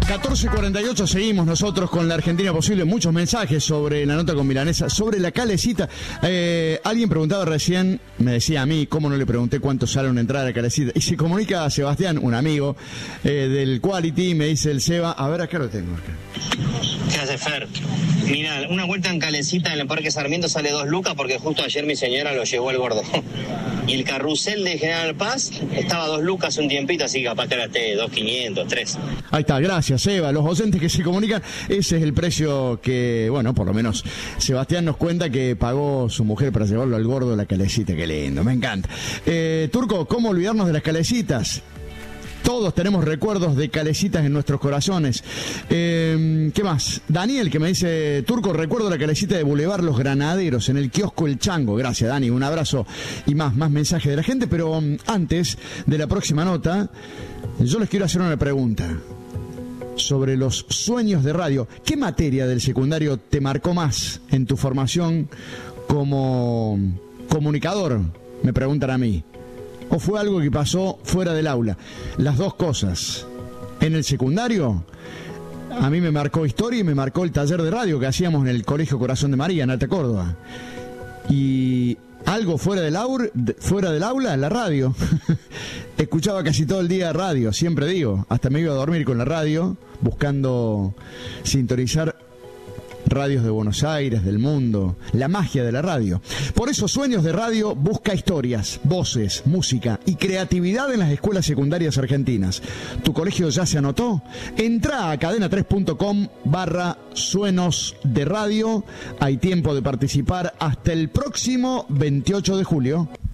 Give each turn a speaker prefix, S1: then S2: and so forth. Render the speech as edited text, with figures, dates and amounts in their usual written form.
S1: 14:48, seguimos nosotros con la Argentina Posible. Muchos mensajes sobre la nota con Milanesa, sobre la Calecita. Alguien preguntaba recién, me decía a mí, ¿cómo no le pregunté cuánto sale una entrada a la Calecita? Y se comunica a Sebastián, un amigo del Quality, me dice el Seba, a ver, acá lo tengo. Acá.
S2: ¿Qué hace, Fer? Mirá, una vuelta en Calecita en el Parque Sarmiento sale 2 lucas porque justo ayer mi señora lo llevó el gordo. Y el carrusel de General Paz estaba 2 lucas un tiempito, así que capaz que ahora esté 2.500, 3.
S1: Ahí está, gracias, Eva. Los docentes que se comunican, ese es el precio que, bueno, por lo menos Sebastián nos cuenta que pagó su mujer para llevarlo al gordo a la Calecita. Qué lindo, me encanta. Turco, ¿cómo olvidarnos de las Calecitas? Todos tenemos recuerdos de Calecitas en nuestros corazones. ¿Qué más? Daniel, que me dice, Turco, recuerdo la Calecita de Boulevard Los Granaderos, en el kiosco El Chango. Gracias, Dani, un abrazo y más mensajes de la gente. Pero antes de la próxima nota, yo les quiero hacer una pregunta sobre los sueños de radio. ¿Qué materia del secundario te marcó más en tu formación como comunicador? Me preguntan a mí. ¿O fue algo que pasó fuera del aula? Las dos cosas. En el secundario, a mí me marcó historia y me marcó el taller de radio que hacíamos en el Colegio Corazón de María, en Alta Córdoba. Y algo fuera del aula, la radio. Escuchaba casi todo el día radio, siempre digo. Hasta me iba a dormir con la radio, buscando sintonizar radios de Buenos Aires, del mundo, la magia de la radio. Por eso Sueños de Radio busca historias, voces, música y creatividad en las escuelas secundarias argentinas. ¿Tu colegio ya se anotó? Entrá a cadena3.com/Sueños de Radio. Hay tiempo de participar hasta el próximo 28 de julio.